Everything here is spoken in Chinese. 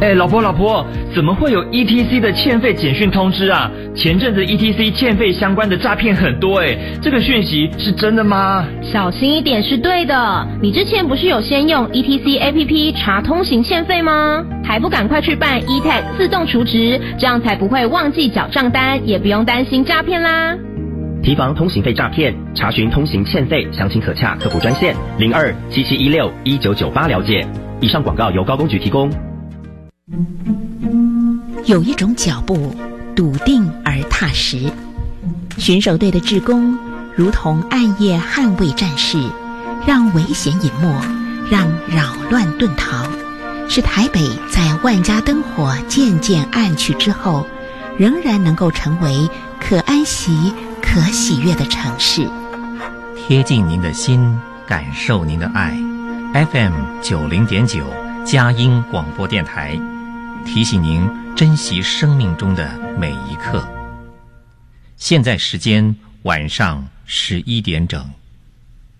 老婆，怎么会有 ETC 的欠费简讯通知啊？前阵子 ETC 欠费相关的诈骗很多这个讯息是真的吗？ 小心一点是对的。你之前不是有先用 ETC APP 查通行欠费吗？还不赶快去办 eTag 自动储值，这样才不会忘记缴账单，也不用担心诈骗啦。 提防通行费诈骗，查询通行欠费，详情可洽客服专线0277161998了解。以上广告由高工局提供。 有一种脚步笃定而踏实，巡守队的志工如同暗夜捍卫战士，让危险隐没，让扰乱遁逃，使台北在万家灯火渐渐暗去之后，仍然能够成为可安息可喜悦的城市。 贴近您的心，感受您的爱。 FM 90.9佳音广播电台，提醒您珍惜生命中的每一刻。现在时间晚上11点整。